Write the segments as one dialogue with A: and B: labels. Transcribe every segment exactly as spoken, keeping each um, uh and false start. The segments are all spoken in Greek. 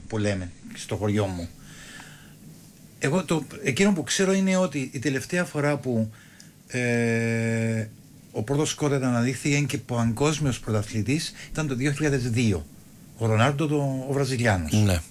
A: που λέμε στο χωριό μου. Εγώ το, εκείνο που ξέρω είναι ότι η τελευταία φορά που ε, ο πρώτος σκόρερ αναδείχθηκε και παγκόσμιος πρωταθλητής ήταν το δύο χιλιάδες δύο. Ο Ρονάλντο το, ο Βραζιλιάνος.
B: Ναι.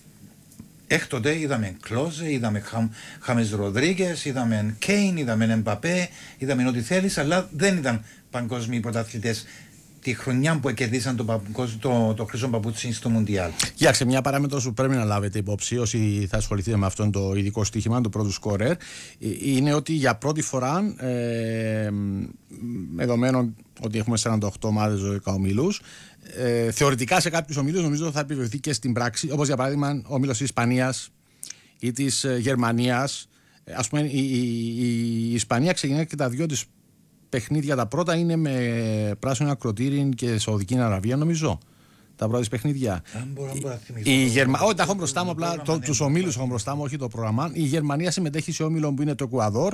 A: Έκτοτε είδαμε Κλόζε, είδαμε Χάμες Ροδρίγκες, είδαμε Κέιν, είδαμε Εμπαπέ, είδαμε ό,τι θέλεις, αλλά δεν ήταν παγκόσμιοι πρωταθλητές τη χρονιά που κερδίσαν το, το, το χρυσό παπούτσι στο Μουντιάλ.
B: Κοιτάξτε, μια παράμετρο που πρέπει να λάβετε υπόψη όσοι θα ασχοληθείτε με αυτόν το ειδικό στοίχημα του πρώτου σκόρερ είναι ότι για πρώτη φορά, ε, δεδομένου ότι έχουμε σαράντα οκτώ ομάδες δώδεκα ομίλους, ε, θεωρητικά σε κάποιους ομίλους νομίζω θα επιβεβαιωθεί και στην πράξη, όπως για παράδειγμα ο ομίλος της Ισπανίας ή της Γερμανίας. Ας πούμε, η, η, η, η Ισπανία ξεκινάει και τα δυο της παιχνίδια, τα πρώτα είναι με πράσινο ακροτήρι και Σαουδική Αραβία, νομίζω. Τα πρώτα παιχνίδια.
A: Αν μπορώ, μπορώ να θυμηθώ.
B: Η Γερμα... Όχι, τα έχω μπροστά μου, απλά το, τους ομίλους έχω μπροστά μου, όχι το πρόγραμμα. Η Γερμανία συμμετέχει σε όμιλο που είναι το Εκουαδόρ,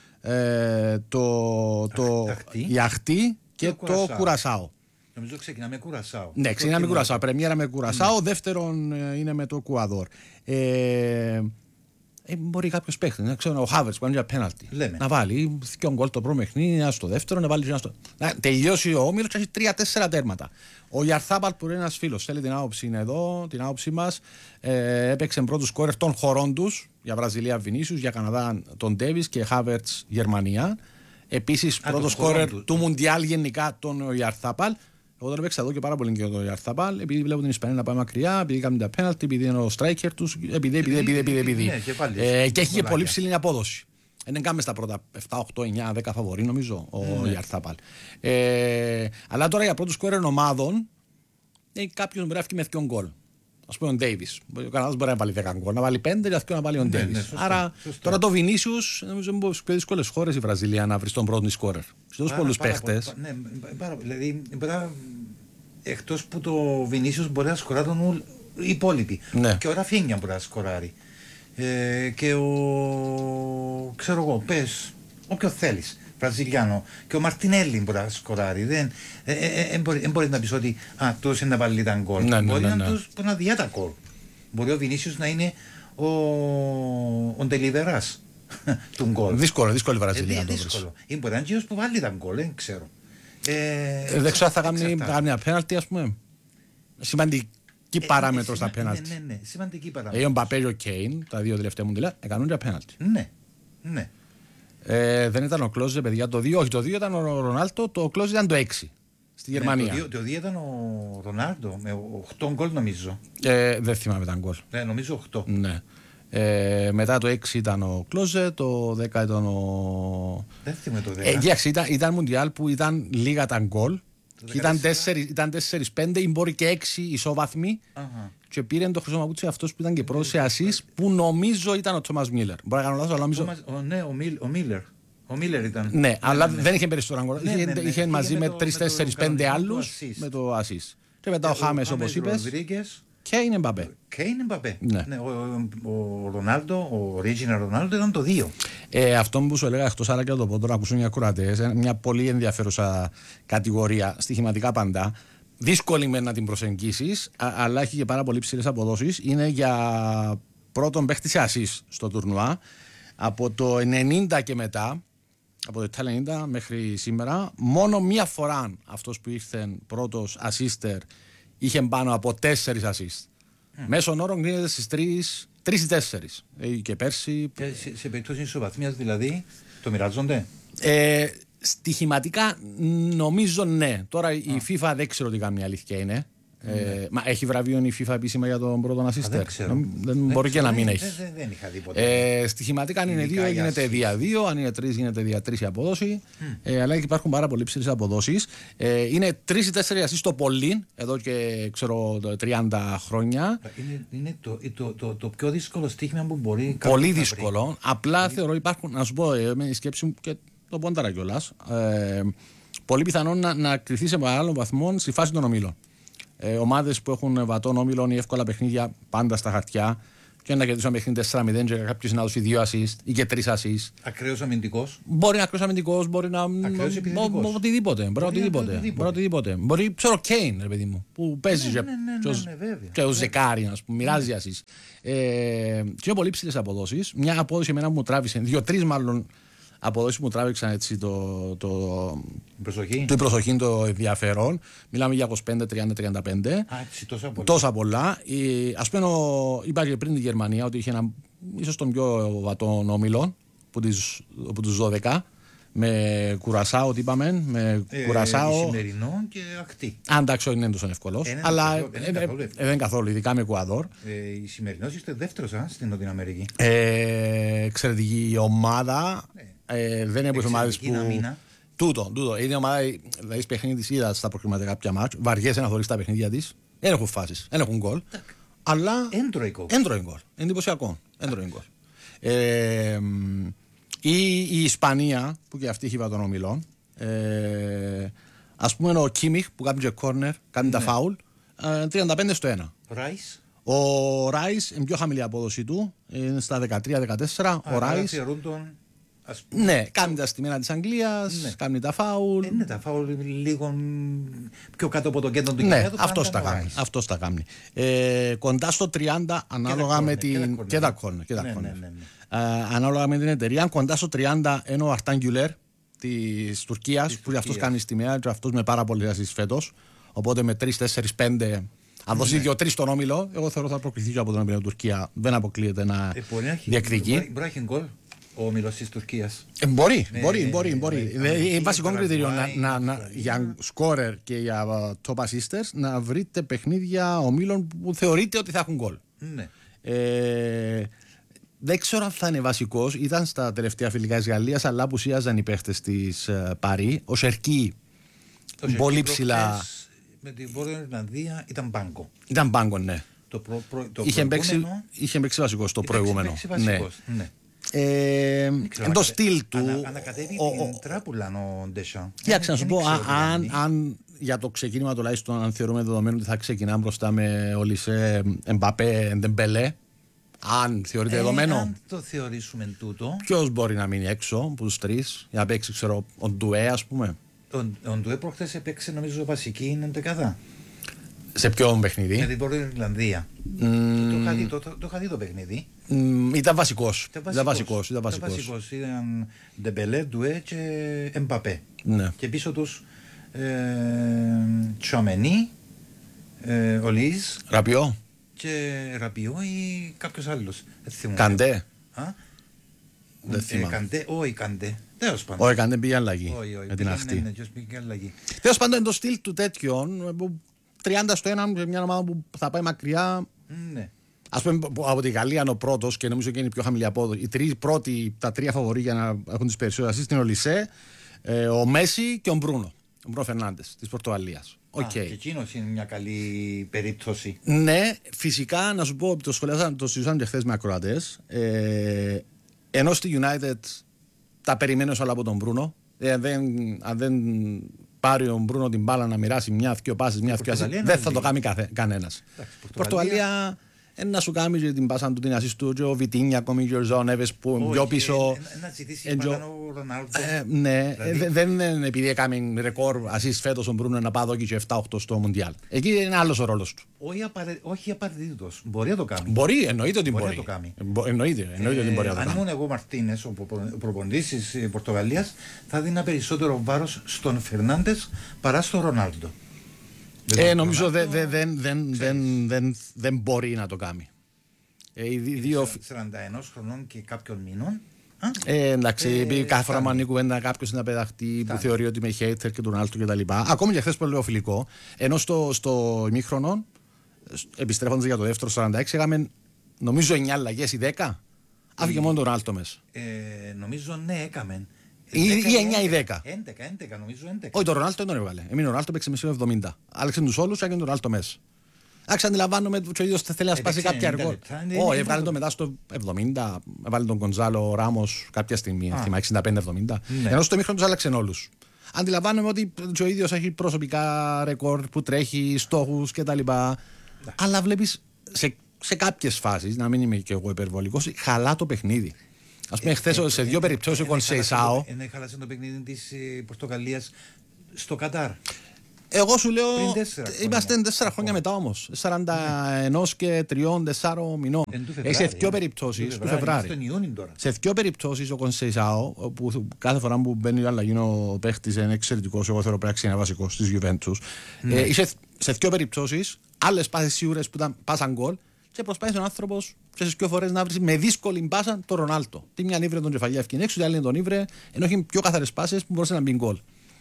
B: ε, το, το η Αχτή και το, το Κουρασάο.
A: Νομίζω ξεκινάμε με Κουρασάο.
B: Ναι, ξεκινάμε με Κουρασάο. Πρεμιέρα με Κουρασάο, mm. δεύτερον είναι με το Εκουαδόρ. Ε, Ε, μπορεί κάποιο παίχτη, να ξέρω, ο Χάβερτς που είναι για πέναλτι. Να βάλει δύο γκολ το πρώτο παιχνίδι, ένα στο δεύτερο, να βάλει ένα στο. Να τελειώσει ο όμιλος και έχει τρία-τέσσερα τέρματα. Ο Γιαρθάπαλ που είναι ένας φίλος, θέλει την άποψη, είναι εδώ, την άποψή μας. Ε, έπαιξε πρώτους σκόρερ των χωρών τους, για Βραζιλία Βινίσιους, για Καναδά τον Ντέβις και Χάβερτς Γερμανία. Επίσης πρώτος σκόρερ του, του Μουντιάλ γενικά τον Γιαρθάπαλ. Εγώ τώρα παίξα εδώ και πάρα πολύ και το Ιαρθάπαλ, επειδή βλέπω την Ισπανία να πάει μακριά, επειδή κάνουν τα πέναλτι, επειδή είναι ο striker τους, επειδή, επειδή, επειδή, επειδή. επειδή.
A: Ναι, και,
B: ε, και έχει και πολύ ψηλή απόδοση. Δεν κάμε στα πρώτα επτά, οκτώ, εννιά, δέκα φαβορί νομίζω ο Ιαρθάπαλ. Mm. Ε, αλλά τώρα για πρώτους σκόρερ ομάδων, ε, κάποιος μπορεί να φύγει με δύο γκολ. Ας πούμε ο Ντέιβις. Ο Καναδάς μπορεί να βάλει δέκα γκολ, να βάλει πέντε και αυτό να βάλει ο Ντέιβις. Ναι, ναι, άρα σωστά. Τώρα το Βινίσιους, νομίζω είναι από τις πιο δύσκολες χώρες η Βραζιλία να βρει τον πρώτο σκόρερ. Σε τόσους πολλούς παίχτες.
A: Ναι, πάρα, δηλαδή, εκτός που το Βινίσιους μπορεί να σκοράρει τον οι υπόλοιποι.
B: Ναι.
A: Και ο Ραφίνια μπορεί να σκοράρει. Ε, και ο. ξέρω εγώ, πες, όποιο θέλεις. Βραζιλιάνο. Και ο Μαρτινέλli μπορεί να σκοράρει. Δεν ε, ε, ε, μπορεί, μπορεί να πεις ότι α, τους είναι να βάλει τα γκολ.
B: Ναι,
A: μπορεί
B: ναι, ναι,
A: να
B: ναι.
A: τους να δει τα γκολ. Μπορεί ο Βινίσιους να είναι ο, ο Ντελιβεράς του γκολ.
B: Δύσκολο, δύσκολη Βραζιλία.
A: Ε, δύσκολο. Ή μπορεί να είναι που βάλει τα γκολ, δεν ξέρω. Ε,
B: δεν ξέρω αν θα κάνει μια πέναλτι, ας πούμε. Σημαντική
A: ε,
B: παράμετρο
A: ε,
B: στα
A: ναι,
B: πέναλτι.
A: Ναι, ναι, ναι, σημαντική παράμετρο.
B: Ε, ο Μπαπέ και ο Κέιν, τα δύο τελευταία μουντιάλ, έκαναν μια πέναλτι.
A: Ναι, ναι.
B: Ε, δεν ήταν ο Κλόζε, παιδιά, το δύο, όχι το δύο ήταν ο Ρονάλντο, το Κλόζε ήταν το έξι στη Γερμανία.
A: Ναι, το δύο ήταν ο Ρονάλντο με οκτώ γκολ νομίζω.
B: Ε, δεν θυμάμαι τα γκολ.
A: Ναι, νομίζω οκτώ.
B: Ναι. Ε, μετά το έξι ήταν ο Κλόζε, το δέκα ήταν ο.
A: Δεν θυμάμαι το δέκα.
B: Ε, εντάξει, ήταν, ήταν μουντιάλ που ήταν λίγα τα γκολ. Ήταν τέσσερα πέντε ή μπορεί και έξι ισόβαθμοι. Uh-huh. Και πήρε το χρυσό μαπούτσι αυτός που ήταν και πρώτος σε ασίς, που νομίζω ήταν ο Τόμας Μίλλερ. Μπορεί να κάνω λάθος, αλλά νομίζω.
A: Ο, ναι, ο, Μίλ, ο Μίλλερ. Ο Μίλλερ ήταν.
B: Ναι, ναι αλλά ναι, ναι. δεν είχε περισσότερο γκολ.
A: Ναι,
B: είχε,
A: ναι, ναι,
B: είχε
A: ναι,
B: μαζί με τρία τέσσερα πέντε άλλους με το ασίς. Και μετά ο Χάμες, όπως είπες. Και είναι Εμπαπέ.
A: Και είναι Εμπαπέ.
B: Ναι.
A: Ναι, ο, ο Ρονάλντο, ο original Ρονάλντο ήταν το δύο.
B: Ε, αυτό που σου έλεγα εκτός άρα και το πω τώρα, ακούσουν οι ακροατές, μια πολύ ενδιαφέρουσα κατηγορία, στοιχηματικά παντά. Δύσκολη με να την προσεγγίσεις, αλλά έχει και πάρα πολύ ψηλές αποδόσεις. Είναι για πρώτον παίχτη σε ασίς στο τουρνουά. Από το ενενήντα και μετά, από το ενενήντα μέχρι σήμερα, μόνο μία φορά αυτός που ήρθε πρώτος ασίστερ είχε πάνω από τέσσερις ασίστ. Mm. Μέσον όρων κρίνεται στις τρεις, τρεις ή τέσσερις. Ε, και πέρσι.
A: Και σε, σε περίπτωση ισοβαθμίας δηλαδή, το μοιράζονται.
B: Ε, στοιχηματικά νομίζω ναι. Τώρα ah. η FIFA δεν ξέρω τι κάνει, αλήθεια είναι. Mm. Ε, μα έχει βραβείο η FIFA επίσημα για τον πρώτο ασίστερ.
A: Δεν ξέρω.
B: Δεν, δεν
A: δεν
B: μπορεί
A: ξέρω,
B: και να μην
A: δεν,
B: έχει.
A: Δεν, δεν είχα δει ποτέ.
B: Ε, στοιχηματικά αν είναι δύο γίνεται δια δύο, αν είναι τρεις γίνεται δια τρεις η απόδοση. Mm. Ε, αλλά υπάρχουν πάρα πολύ ψηλές αποδόσεις. Ε, είναι τρεις ή τέσσερις ασίστ το πολύ, εδώ και ξέρω τριάντα χρόνια.
A: Είναι, είναι το, το, το, το πιο δύσκολο στοίχημα που μπορεί.
B: Πολύ δύσκολο. Απλά θεωρώ υπάρχουν, να σου πω, ε, με σκέψη μου και το πόνταρα κιόλας. Ε, πολύ πιθανόν να, να κρυθεί σε μεγάλο βαθμό στη φάση των ομίλων. Ε, ομάδες που έχουν βατών όμιλων ή εύκολα παιχνίδια πάντα στα χαρτιά και να κερδίσει ένα παιχνίδι τέσσερα μηδέν και κάποιος να δώσει δύο assist ή και τρεις assist.
A: Ακραίος αμυντικός.
B: Μπορεί να είναι ακραίος αμυντικός, μπορεί να.
A: Ακραίος επιθετικός.
B: Οτιδήποτε. Μπορεί οτιδήποτε. οτιδήποτε. Μπορεί, ξέρω, Κέιν, ρε παιδί μου, που παίζει
A: ναι, ναι, ναι, ναι, ναι,
B: και ο Ζεκάρι, α πούμε, μοιράζει assist. Ε, και είναι πολύ ψηλές αποδόσεις. Μια απόδοση εμένα που μου τράβησε, δύο-τρεις μάλλον αποδόσεις που μου τράβηξαν έτσι το, το,
A: προσοχή.
B: το προσοχή, το ενδιαφέρον. Μιλάμε για είκοσι πέντε τριάντα τριάντα πέντε.
A: Α, έτσι, τόσα πολλά.
B: Τόσα πολλά. Ας πούμε, είπα και πριν την Γερμανία ότι είχε ένα ίσως τον πιο βατό όμιλο από τους δώδεκα. Με Κουρασάο, τι είπαμε, με
A: ε,
B: Κουρασάο.
A: Σημερινό και ακτή.
B: Αν εντάξει, δεν είναι τόσο εύκολο. Αλλά
A: καθόλου,
B: ε, ε, ε, δεν καθόλου, ειδικά με Εκουαδόρ.
A: Ε, η σημερινό είστε δεύτερο στην Νότια Αμερική.
B: Ε, εξαιρετική ομάδα. Ε, δεν είναι από τι ομάδε που.
A: Αμήνα.
B: Τούτο, τούτο. Είναι ομάδα, δηλαδή παιχνίδι τη είδα στα προκριματικά κάποια μάτια. Βαριέσαι να θωρεί τα παιχνίδια τη. Δεν έχουν φάσει, δεν έχουν γκολ. Αλλά.
A: Έντρωει γκολ.
B: Έντρωει γκολ. Εντυπωσιακό. Έντρωει γκολ. Ε, η, η Ισπανία, που και αυτή έχει βατών ομιλών. Ε, ας πούμε ο Κίμιχ που κάνει και κόρνερ, κάνει ναι. τα φάουλ. Ε, τριάντα πέντε στο ένα.
A: Ράις.
B: Ο Ράις είναι πιο χαμηλή απόδοση του. Είναι στα δεκατρία δεκατέσσερα. Ο Ράις. Ναι, κάνει τα στιμένα της Αγγλίας, ναι. κάνει τα φάουλ.
A: Είναι τα φάουλ λίγο πιο κάτω από το κέντρο του
B: ναι, γηπέδου. αυτός τα κάνει. Αυτός τα κάνει. Ε, κοντά στο τριάντα ανάλογα με την. Και τα κόρνερ. Ανάλογα με την εταιρεία. Κοντά στο τριάντα είναι ο Αρτάν Γκιουλέρ της Τουρκίας, που αυτός κάνει στιμένα και αυτός με πάρα πολλές ασίς φέτος. Οπότε με τρία, τέσσερα, πέντε. Αν δώσει δύο τρία στον όμιλο, εγώ θεωρώ θα προκληθεί από την Τουρκία. Δεν αποκλείεται να διεκδικεί.
A: Ο όμιλος της Τουρκίας.
B: Ε, μπορεί, ε, μπορεί, μπορεί, ε, μπορεί. Είναι βασικό κριτήριο να, να, για σκόρερ και για top assisters να βρείτε παιχνίδια ομίλων που θεωρείτε ότι θα έχουν γκολ.
A: Ναι.
B: Ε, δεν ξέρω αν θα είναι βασικός. Ήταν στα τελευταία φιλικά της Γαλλίας, αλλά απουσίαζαν οι παίχτες της Παρί. Ο Σερκί, πολύ ψηλά.
A: Με την Βόρεια Ιρλανδία ήταν μπάγκο.
B: Ήταν μπάγκο, ναι.
A: Το προ, προ, το
B: είχε, παίξει, είχε παίξει βασικός το προηγούμενο.
A: Βασικός, ναι. ναι.
B: Ε, το στυλ του.
A: Ανα, ανακατεύει ο, την τράπουλα ο Ντεσάν.
B: Κοίταξε να σου πω, αν, αν για το ξεκίνημα τουλάχιστον, αν θεωρούμε δεδομένο ότι θα ξεκινάμε μπροστά με ο Λισέ, Εμπαπέ, Ντεμπελέ, αν θεωρείται ε, δεδομένο.
A: Αν το θεωρήσουμε τούτο.
B: Ποιος μπορεί να μείνει έξω από τους τρεις, για να παίξει, ξέρω, ο Ντουέ, ας πούμε.
A: Ο Ντουέ προχθές έπαιξε, νομίζω, βασική είναι εντεκάδα.
B: Σε ποιο παιχνίδι?
A: Με την Βόρεια Ιρλανδία. Mm. Το, το, είχα δει, το, το, το είχα δει το παιχνίδι.
B: Mm, ήταν βασικός.
A: Ήταν βασικός. Ήταν βασικός. Ήταν Ντεμπελέ, Ντουέ και Εμπαπέ.
B: Ναι.
A: Και πίσω τους ε, Τσουαμενί, ε, Ολίζ.
B: Ραπιό.
A: Και Ραπιό ή κάποιος άλλος.
B: Καντέ.
A: Α?
B: Δεν θυμάμαι.
A: Ε, Καντέ, όχι Καντέ. Τέλος πάντων.
B: Όχι, Καντέ πήγε αλλαγή.
A: Όχι, όχι.
B: Με την αυτή.
A: Ναι, πήγε αλλαγή.
B: Τέλος πάντων, είναι το στυλ του τέτοιον. τριάντα στο ένα για μια ομάδα που θα πάει μακριά.
A: Ναι.
B: Ας πούμε από τη Γαλλία είναι ο πρώτος και νομίζω και είναι η πιο χαμηλή απόδοση. Οι τρεις πρώτοι, τα τρία φαβορί για να έχουν τις περισσότερες ασίστ είναι ο Λισέ, ε, ο Μέση και ο Μπρούνο. Ο Μπρούνο Φερνάντες της Πορτογαλίας.
A: Okay. Και εκείνος είναι μια καλή περίπτωση.
B: Ναι, φυσικά να σου πω, το σχολιάσαμε, το συζητήσαμε και χθες με ακροατές. Ε, ενώ στη United τα περιμένω όλα από τον Μπρούνο. Ε, αν δεν, αν δεν πάρει ο Μπρούνο την μπάλα να μοιράσει μια-δυο πάσεις, μια-δυο ασίστ, δεν θα το κάνει κανένας. Η Πορτογαλία να σου κάνει και την πάσα του την ασίστ του, και ο Βιτίνια ακόμη και ο Ζωνέβες που πιο πίσω.
A: Να ζητήσει πάνω ο Ρονάλντο.
B: Ναι, δεν είναι επειδή έκαμε ρεκόρ ασίστ φέτος ο Μπρούνο να πάει και επτά οκτώ στο Μουντιάλ. Εκεί είναι άλλος ο ρόλος του.
A: Όχι απαραίτητος. Μπορεί να το κάνει.
B: Μπορεί, εννοείται ότι μπορεί. Εννοείται ότι μπορεί να το κάνει.
A: Αν ήμουν εγώ Μαρτίνες, ο προπονητής της Πορτογαλίας, θα δίνα περισσότερο βάρος στον Φερνάντες παρά στον Ρονάλντο.
B: Ε, νομίζω δεν δε, δε, δε, δε, δε μπορεί να το κάνει.
A: Ε, οι δύο... σαράντα ένα χρονών και κάποιων μήνων.
B: Ε, εντάξει, ε, κάθε φορά μου ανοίγει κουβέντα κάποιος να πεταχτεί που θεωρεί ότι είμαι hater και τον Άλτο κτλ. Ακόμη και χθες που λέω φιλικό, ενώ στο, στο ημίχρονο, επιστρέφοντας για το δεύτερο σαράντα έξι, είχαμε νομίζω εννιά αλλαγές ή δέκα. Άφηκε μόνο τον Άλτο μέσα.
A: Ε, νομίζω ναι, έκαμε.
B: Ή εννιά ή δέκα.
A: έντεκα, έντεκα, νομίζω έντεκα.
B: Όχι, τον Ρονάλτο δεν τον έβγαλε. Εμείς ο Ρονάλτο παίξε μισό εβδομήντα. Άλλαξε τους όλους και έκανε τον Ρονάλτο μέσα. Άξι, αντιλαμβάνομαι ότι ο ίδιος θέλει να σπάσει κάποια αργό. Όχι, έβγαλε το μετά στο εβδομήντα. Έβαλε τον Γκονζάλο Ράμος κάποια στιγμή. Θυμάμαι εξήντα πέντε εβδομήντα. Ενώ στο ημίχρονο τους άλλαξε όλους. Αντιλαμβάνομαι ότι ο ίδιος έχει προσωπικά ρεκόρ που τρέχει, στόχους κτλ. Αλλά βλέπεις σε κάποιες φάσεις, να μην είμαι και εγώ υπερβολικός, χαλά το παιχνίδι. Ας πούμε, χθες σε δύο περιπτώσεις ο Κονσεϊσάο.
A: Ένα χαλάσε το παιχνίδι της Πορτογαλίας στο Κατάρ.
B: Εγώ σου λέω, είμαστε τέσσερα χρόνια μετά όμως. σαράντα ένα και τριών τεσσάρων μηνών. Σε δύο περιπτώσεις του Φεβράρι. Σε δύο περιπτώσεις ο Κονσεϊσάο, που κάθε φορά που μπαίνει η αλλαγή ο παίχτης είναι εξαιρετικός, εγώ θέλω πρέπει να είναι βασικός στις Γιουβέντους. Σε δύο περιπτώσεις, άλλες πάσες σίγουρες που ήταν πάσαν γκολ και προσπάθησε ο άνθρωπος και σε δύο φορές να βρει με δύσκολη μπάσα τον Ρονάλτο. Τι μια ήβρε τον κεφαλιά ευκαιρία έξω, την άλλη τον ήβρε, ενώ έχει πιο καθαρές πάσες που μπορούσε να μπει γκολ.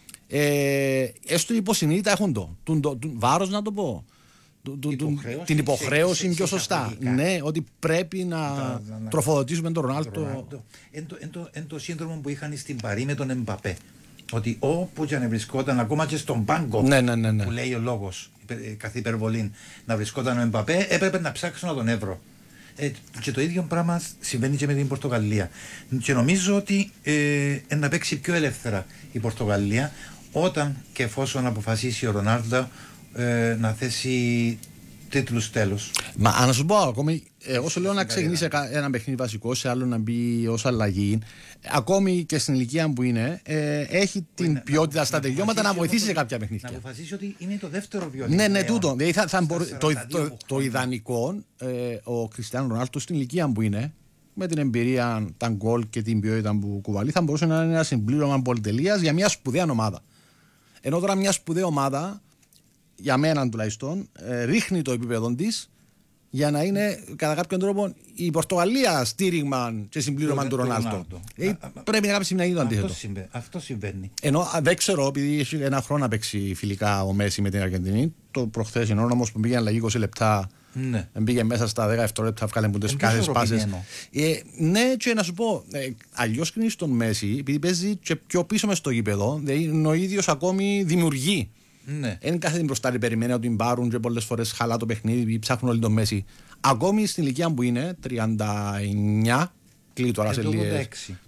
B: Ε, έστω υποσυνείδητα έχουν το, το, το, το βάρος να το πω, το, το, υποχρέωση, την υποχρέωση σε, σε, πιο σωστά, σε ναι, ότι πρέπει να, να, να τροφοδοτήσουμε τον Ρονάλτο.
A: Εν το, το, το σύνδρομο που είχαν στην Παρί με τον Εμπαπέ, ότι όπου και αν βρισκόταν ακόμα και στον πάγκο,
B: ναι, ναι, ναι, ναι.
A: που λέει ο λόγος καθ' υπερβολή να βρισκόταν ο Εμπαπέ, έπρεπε να ψάξω να τον έβρω. Ε, και το ίδιο πράγμα συμβαίνει και με την Πορτογαλία. Και νομίζω ότι ε, να παίξει πιο ελεύθερα η Πορτογαλία όταν και εφόσον αποφασίσει ο Ρονάλντο ε, να θέσει τίτλους τέλος.
B: Μα αν να σου πω ακόμη, εγώ σου λέω να ξεκινήσει ένα παιχνίδι βασικό, σε άλλο να μπει ως αλλαγή. Ακόμη και στην ηλικία που είναι, ε, έχει την να, ποιότητα να, στα τελειώματα να, να βοηθήσει σε κάποια παιχνίδια.
A: Να αποφασίσει ότι είναι το δεύτερο βιολί.
B: Ναι, ναι, τούτο. Δηλαδή θα, θα μπορεί, το, το, το, το ιδανικό, ε, ο Κριστιάνο Ρονάλντο στην ηλικία που είναι, με την εμπειρία, τα γκολ και την ποιότητα που κουβαλεί, θα μπορούσε να είναι ένα συμπλήρωμα πολυτελείας για μια σπουδαία ομάδα. Ενώ τώρα μια σπουδαία ομάδα, για μένα τουλάχιστον, ε, ρίχνει το επίπεδο της για να είναι κατά κάποιον τρόπο η Πορτογαλία στήριγμα και συμπλήρωμα του Ρονάλντο. Ε, πρέπει να κάψει μια είδο αντίθετο.
A: Αυτό συμβαίνει.
B: Ενώ δεν ξέρω, επειδή έχει ένα χρόνο να παίξει φιλικά ο Μέση με την Αργεντινή, το προχθές είναι όμως που πήγε αλλαγή είκοσι λεπτά. Ναι. Πήγε μέσα στα δέκα δευτερόλεπτα, βγάλε μου τις κάθε πάσες. Ε, ναι, και να σου πω, ε, αλλιώς κρίνει τον Μέση, επειδή παίζει και πιο πίσω μες στο γήπεδο, δηλαδή ο ίδιος ακόμη δημιουργεί. Ναι. Εν κάθε την μπροστά περιμένει ότι πάρουν και πολλές φορές χαλά το παιχνίδι, ψάχνουν όλοι τον Μέση. Ακόμη στην ηλικία που είναι, τριάντα εννιά, κλείνει τώρα σε λίγες.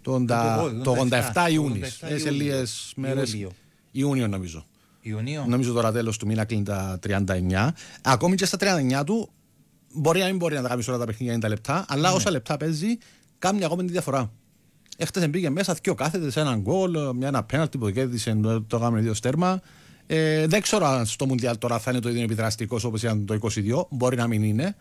B: Το ογδόντα επτά Ιούνιο. Σε λίγες μέρες. Ιούνιο νομίζω.
A: Ιουνίο.
B: Νομίζω τώρα τέλος του μήνα κλείνει τα τριάντα εννιά. Ακόμη και στα τριάντα εννιά του μπορεί να μην μπορεί να τα κάνει όλα τα παιχνίδια ενενήντα λεπτά, αλλά όσα λεπτά παίζει, κάνει ακόμη τη διαφορά. Έχτες μπήκε μέσα, δύο κάθετες, έναν γκολ, μια ένα πέναλτι που κέρδισε, το έκαμε δύο στέρμα. Ε, δεν ξέρω αν στο Μουντιάλ τώρα θα είναι το ίδιο επιδραστικό όπως ήταν το είκοσι δύο, μπορεί να μην είναι.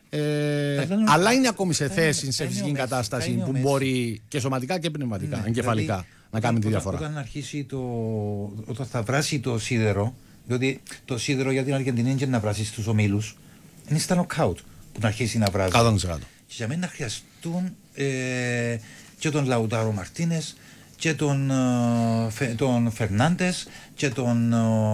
B: Ε, αλλά είναι ακόμη σε θέση, σε φυσική κατάσταση που μπορεί και σωματικά και πνευματικά, ναι, εγκεφαλικά δηλαδή, να κάνει τη διαφορά.
A: Όταν αρχίσει το. Όταν θα βράσει το σίδερο, διότι το σίδερο για την Αργεντινή είναι να βράσει στους ομίλους, είναι στα νοκάουτ που να αρχίσει να βράζει.
B: εκατό τοις εκατό.
A: Και για μένα να χρειαστούν ε, και τον Λαουτάρο Μαρτίνες και τον, ε, τον Φερνάντες και τον,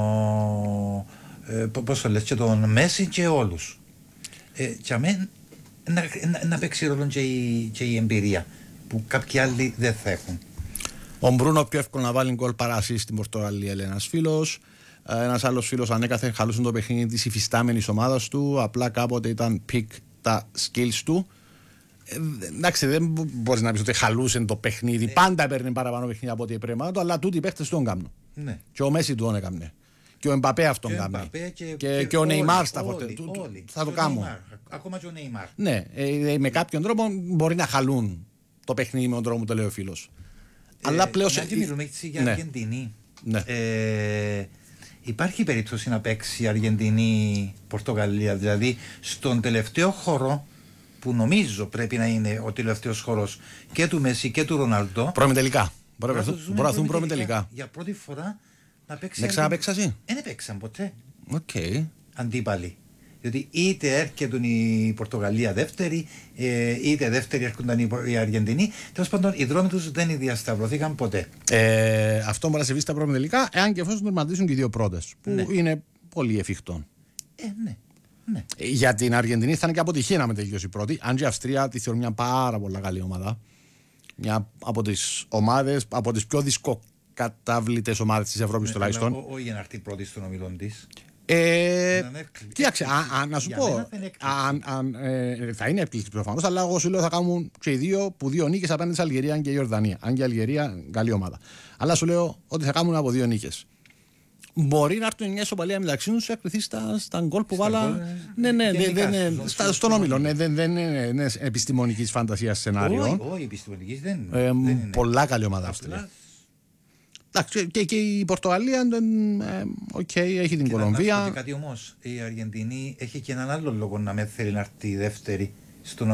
A: ε, πώς το λες, και τον Μέση και όλους. Ε, για μένα να, να, να παίξει ρόλο και η, και η εμπειρία που κάποιοι άλλοι δεν θα έχουν.
B: Ο Μπρούνο πιο εύκολο να βάλει γκολ παρασύ στην Πορτογαλία, λέει ένας φίλος. Ένας άλλος φίλος ανέκαθεν χαλούσε το παιχνίδι της υφιστάμενης ομάδας του, απλά κάποτε ήταν πικ τα skills του. Ε, εντάξει, δεν μπορείς να πεις ότι χαλούσε το παιχνίδι. Ναι. Πάντα παίρνει παραπάνω παιχνίδι από ό,τι έπρεπε, αλλά τούτοι οι παίχτες τον κάνουν. Ναι. Και ο Μέση του τον έκαμνε. Και ο Εμπαπέ αυτόν κάνει. Και, και, και, και ο Νεϊμάρ στα φορτέ. Θα το κάνω.
A: Ακόμα και ο Νεϊμάρ.
B: Ναι, ε, με κάποιον τρόπο μπορεί να χαλούν το παιχνίδι με τον τρόπο που το λέει ο φίλος.
A: Ε, αλλά πλέον. Αν και μιλούμε έτσι για Αργεντινή. Ναι. Ε, υπάρχει περίπτωση να παίξει Αργεντινή-Πορτογαλία. Δηλαδή στον τελευταίο χώρο που νομίζω πρέπει να είναι ο τελευταίος χώρος και του Μέση και του Ρονάλντο.
B: Προμετελικά. Μπορεί να δουν προμετελικά.
A: Για πρώτη φορά να παίξει.
B: Δεν ξαναπαίξασαι.
A: Δεν παίξαν ποτέ.
B: Okay.
A: Αντίπαλοι. Διότι είτε έρχεται η Πορτογαλία δεύτερη, είτε δεύτερη έρχονταν η Αργεντινή. Τέλος πάντων, οι δρόμοι τους δεν διασταυρωθήκαν ποτέ.
B: Ε, αυτό μπορεί να συμβεί στα προμετελικά, εάν και εφόσον τερματίσουν και οι δύο πρώτες. Που ναι. είναι πολύ εφικτό.
A: Ε, ναι. Ναι.
B: Για την Αργεντινή θα είναι και αποτυχία να με τελειώσει η πρώτη. Αν και η Αυστρία τη θεωρεί μια πάρα πολύ καλή ομάδα. Μια από τις ομάδες, από τις πιο δυσκοκατάβλητες ομάδες της Ευρώπης τουλάχιστον.
A: Όχι για να έρθει πρώτη στον ομιλό της.
B: Ε, κοίταξε, να σου πω, αν, αν, ε, θα είναι έκπληξη προφανώς, αλλά εγώ σου λέω θα κάνουν και οι δύο που δύο νίκες απέναντι σε Αλγερία και η Ιορδανία. Αν και η Αλγερία καλή ομάδα. Αλλά σου λέω ότι θα κάνουν από δύο νίκες. Μπορεί να έρθουν μια ισοπαλία μεταξύ του και κρυθεί στα, στα γκολ που βάλα. Ναι, ναι, δεν είναι. Στον όμιλο. Ναι, δεν, δεν είναι, είναι επιστημονική φαντασία σενάριο.
A: Όχι, επιστημονική δεν,
B: ε, δεν είναι. Πολλά καλή ομάδα Αυστρία. Εντάξει, και, και η Πορτογαλία ε, okay, έχει την Κολομβία.
A: Και κάτι όμως, η Αργεντινή έχει και έναν άλλο λόγο να με θέλει να έρθει η δεύτερη στον